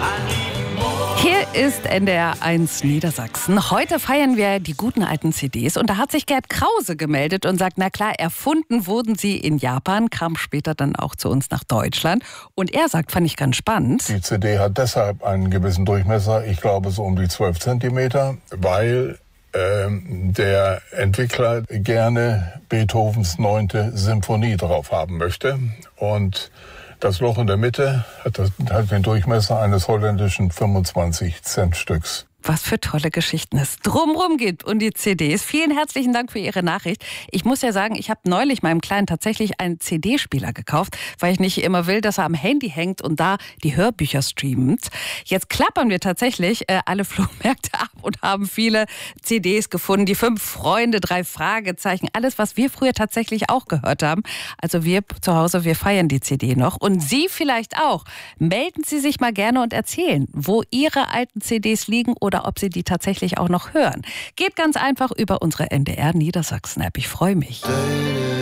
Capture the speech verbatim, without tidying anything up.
Hier ist N D R eins Niedersachsen. Heute feiern wir die guten alten C Ds. Und da hat sich Gerd Krause gemeldet und sagt, na klar, erfunden wurden sie in Japan, kam später dann auch zu uns nach Deutschland. Und er sagt, fand ich ganz spannend. Die C D hat deshalb einen gewissen Durchmesser, ich glaube so um die zwölf Zentimeter, weil ähm, der Entwickler gerne Beethovens neunte Symphonie drauf haben möchte. Und das Loch in der Mitte hat, das, hat den Durchmesser eines holländischen fünfundzwanzig Cent Stücks. Was für tolle Geschichten es drumrum gibt und die C Ds. Vielen herzlichen Dank für Ihre Nachricht. Ich muss ja sagen, ich habe neulich meinem Kleinen tatsächlich einen C D-Spieler gekauft, weil ich nicht immer will, dass er am Handy hängt und da die Hörbücher streamt. Jetzt klappern wir tatsächlich äh, alle Flohmärkte ab und haben viele C Ds gefunden. Die fünf Freunde, drei Fragezeichen, alles, was wir früher tatsächlich auch gehört haben. Also wir zu Hause, wir feiern die C D noch. Und Sie vielleicht auch. Melden Sie sich mal gerne und erzählen, wo Ihre alten C Ds liegen oder oder ob Sie die tatsächlich auch noch hören. Geht ganz einfach über unsere N D R Niedersachsen-App. Ich freue mich.